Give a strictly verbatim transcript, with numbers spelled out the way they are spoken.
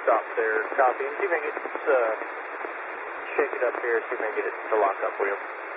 stop there. Copy. And see if I can get, uh, shake it up here, see if I can get it to lock up for you.